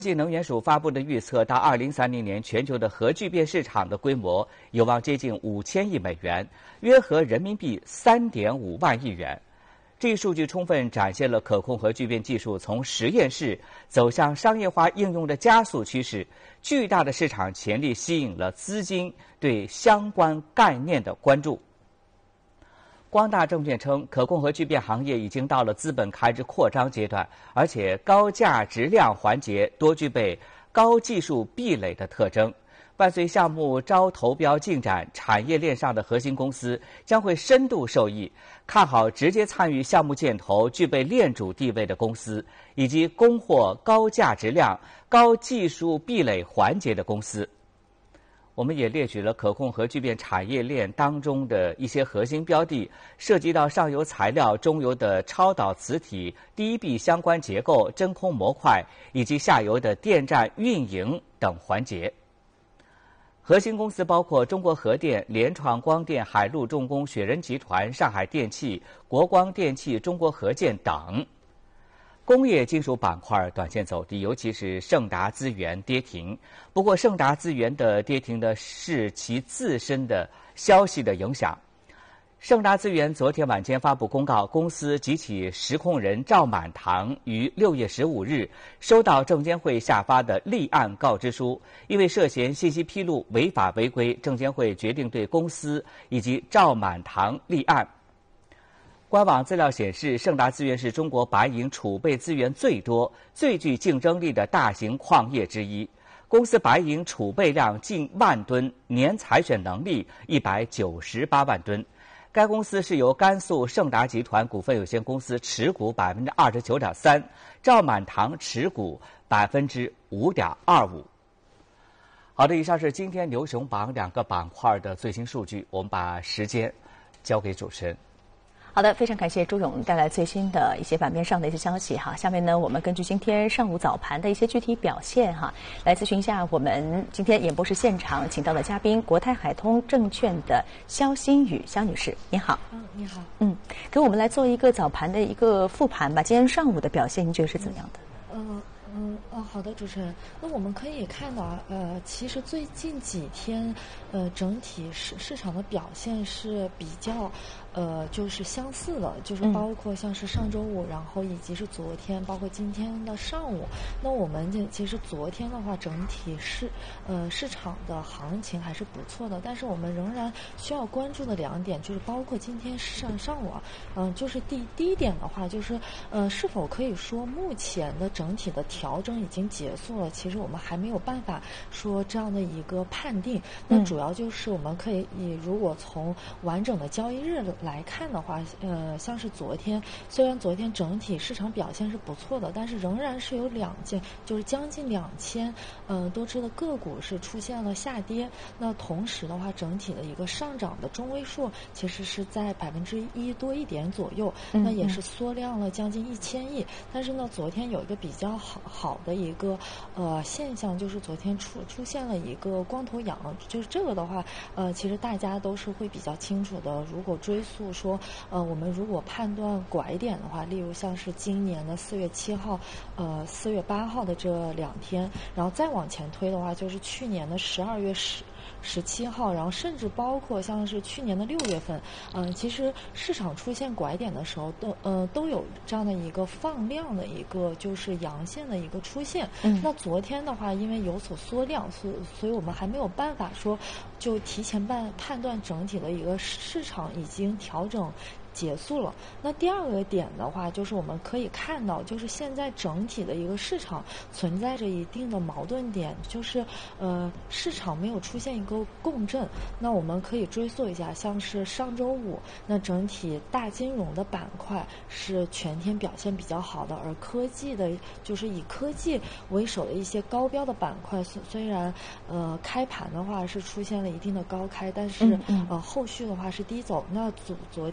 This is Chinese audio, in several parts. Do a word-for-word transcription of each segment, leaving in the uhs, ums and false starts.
国际能源署发布的预测，到二零三零年，全球的核聚变市场的规模有望接近五千亿美元，约合人民币三点五万亿元。这一数据充分展现了可控核聚变技术从实验室走向商业化应用的加速趋势，巨大的市场潜力吸引了资金对相关概念的关注。光大证券称，可控核聚变行业已经到了资本开支扩张阶段，而且高价值量环节多具备高技术壁垒的特征。伴随项目招投标进展，产业链上的核心公司将会深度受益。看好直接参与项目建投、具备链主地位的公司，以及供货高价值量、高技术壁垒环节的公司。我们也列举了可控核聚变产业链当中的一些核心标的，涉及到上游材料、中游的超导磁体、第一臂相关结构、真空模块，以及下游的电站运营等环节。核心公司包括中国核电、联创光电、海陆重工、雪人集团、上海电气、国光电气、中国核建等。工业金属板块短线走低，尤其是盛达资源跌停。不过，盛达资源的跌停呢，是其自身的消息的影响。盛达资源昨天晚间发布公告，公司及其实控人赵满堂于六月十五日收到证监会下发的立案告知书，因为涉嫌信息披露违法违规，证监会决定对公司以及赵满堂立案。官网资料显示，盛达资源是中国白银储备资源最多、最具竞争力的大型矿业之一。公司白银储备量近万吨，年采选能力一百九十八万吨。该公司是由甘肃盛达集团股份有限公司持股百分之二十九点三，赵满堂持股百分之五点二五。好的，以上是今天牛熊榜两个板块的最新数据，我们把时间交给主持人。 好的，非常感谢朱勇带来最新的一些版面上的一些消息哈。下面呢，我们根据今天上午早盘的一些具体表现哈，来咨询一下我们今天演播室现场请到的嘉宾，国泰海通证券的肖新宇肖女士，您好。 嗯，你好。 嗯，给我们来做一个早盘的一个复盘吧。今天上午的表现，您觉得是怎样的？ 嗯嗯哦，好的，主持人。那我们可以看到啊，呃，其实最近几天，呃，整体市市场的表现是比较。呃，就是相似的，就是包括像是上周五，嗯、然后以及是昨天，包括今天的上午。那我们这其实昨天的话，整体市呃市场的行情还是不错的，但是我们仍然需要关注的两点，就是包括今天上上午啊，嗯、呃，就是第第一点的话，就是呃是否可以说目前的整体的调整已经结束了？其实我们还没有办法说这样的一个判定。那主要就是我们可以以如果从完整的交易日来看的话，呃，像是昨天，虽然昨天整体市场表现是不错的，但是仍然是有两件，就是将近两千，呃，多只的个股是出现了下跌。那同时的话，整体的一个上涨的中位数其实是在百分之一多一点左右， 嗯嗯那也是缩量了将近一千亿。但是呢，昨天有一个比较好好的一个呃现象，就是昨天出出现了一个光头阳，就是这个的话，呃，其实大家都是会比较清楚的。如果追溯说，呃，我们如果判断拐点的话，例如像是今年的四月七号，呃，四月八号的这两天，然后再往前推的话，就是去年的十二月十。十七号，然后甚至包括像是去年的六月份，嗯、呃，其实市场出现拐点的时候，都呃都有这样的一个放量的一个就是阳线的一个出现。嗯，那昨天的话，因为有所缩量，所所以我们还没有办法说就提前判判断整体的一个市场已经调整结束了。那第二个点的话，就是我们可以看到，就是现在整体的一个市场存在着一定的矛盾点，就是呃市场没有出现一个共振。那我们可以追溯一下，像是上周五，那整体大金融的板块是全天表现比较好的，而科技的，就是以科技为首的一些高标的板块，虽虽然呃开盘的话是出现了一定的高开，但是呃后续的话是低走。那昨昨天的话，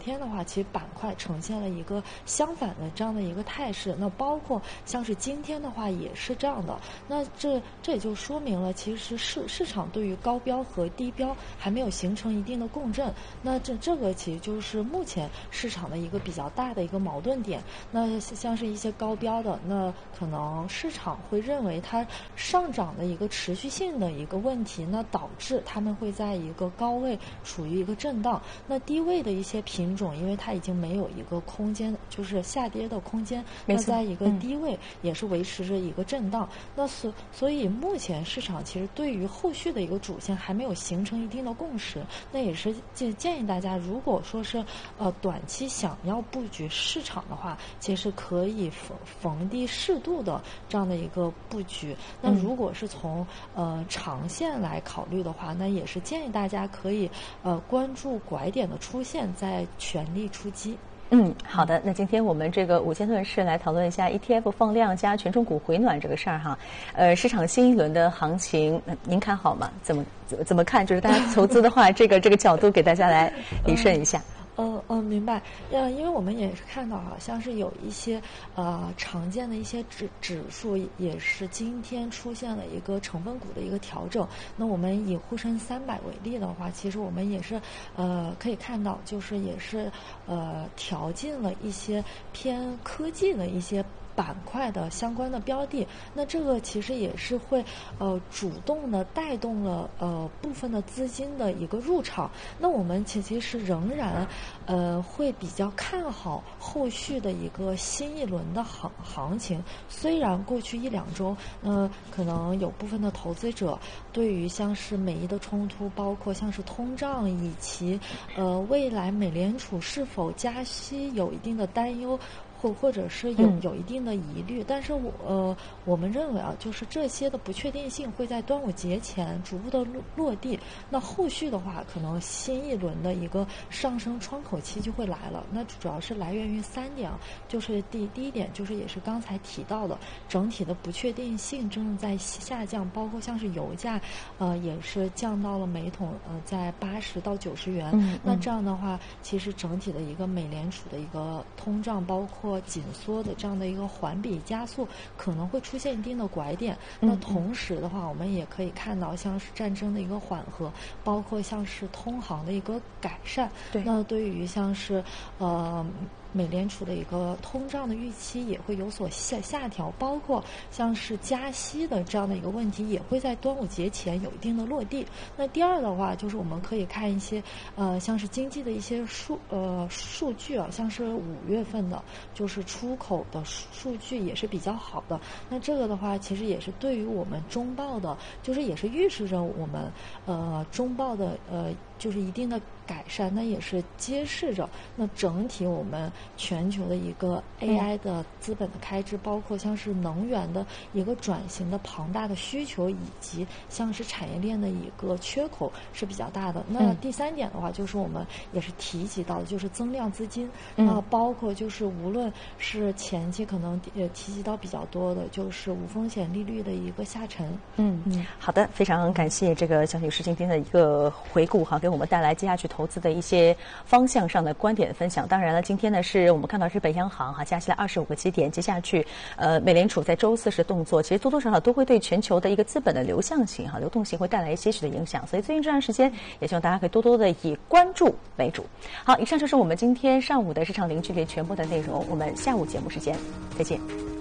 其实板块呈现了一个相反的这样的一个态势。那包括像是今天的话也是这样的。那这这也就说明了，其实市市场对于高标和低标还没有形成一定的共振。那这这个其实就是目前市场的一个比较大的一个矛盾点。那像是一些高标的，那可能市场会认为它上涨的一个持续性的一个问题，那导致他们会在一个高位处于一个震荡。那低位的一些品种，因为它已经没有一个空间，就是下跌的空间，那在一个低位也是维持着一个震荡。嗯、那所所以目前市场其实对于后续的一个主线还没有形成一定的共识。那也是建建议大家，如果说是呃短期想要布局市场的话，其实可以逢逢低适度的这样的一个布局。那如果是从呃长线来考虑的话，那也是建议大家可以呃关注拐点的出现，再全力出击。 嗯，好的。那今天我们这个午间论事来讨论一下 E T F 放量加权重股回暖这个事儿哈。呃，市场新一轮的行情，呃、您看好吗？怎么怎么看？就是大家投资的话，这个这个角度给大家来理顺一下。 嗯嗯，明白。呃，因为我们也是看到，好像是有一些呃常见的一些指指数，也是今天出现了一个成分股的一个调整。那我们以沪深三百为例的话，其实我们也是呃可以看到，就是也是呃调进了一些偏科技的一些板块的相关的标的。那这个其实也是会呃主动的带动了呃部分的资金的一个入场。那我们其其实仍然呃会比较看好后续的一个新一轮的行行情。虽然过去一两周呃可能有部分的投资者对于像是美伊的冲突，包括像是通胀以及呃未来美联储是否加息有一定的担忧，或或者是有有一定的疑虑。但是我呃我们认为啊，就是这些的不确定性会在端午节前逐步的落落地。那后续的话，可能新一轮的一个上升窗口期就会来了。那主要是来源于三点啊，就是第第一点就是也是刚才提到的，整体的不确定性正在下降，包括像是油价，呃也是降到了每桶呃在八十到九十元。 嗯嗯那这样的话，其实整体的一个美联储的一个通胀，包括紧缩的这样的一个环比加速可能会出现一定的拐点。那同时的话，我们也可以看到像是战争的一个缓和，包括像是通航的一个改善。 对， 那对于像是呃美联储的一个通胀的预期也会有所下下调，包括像是加息的这样的一个问题也会在端午节前有一定的落地。那第二的话，就是我们可以看一些呃像是经济的一些数呃数据啊，像是五月份的就是出口的数据也是比较好的。那这个的话，其实也是对于我们中报的，就是也是预示着我们呃中报的呃就是一定的改善。那也是揭示着那整体我们全球的一个 A I 的资本的开支，包括像是能源的一个转型的庞大的需求，以及像是产业链的一个缺口是比较大的。那第三点的话，就是我们也是提及到的，就是增量资金。那包括就是无论是前期可能呃提及到比较多的，就是无风险利率的一个下沉。 嗯嗯，好的，非常感谢这个小女士今天的一个回顾哈，给我们带来接下去投资的一些方向上的观点分享。当然了，今天呢是我们看到日本央行哈加息了二十五个基点，接下去呃美联储在周四时动作，其实多多少少都会对全球的一个资本的流向性哈流动性会带来一些许的影响，所以最近这段时间也希望大家可以多多的以关注为主。好，以上就是我们今天上午的市场零距离全部的内容，我们下午节目时间再见。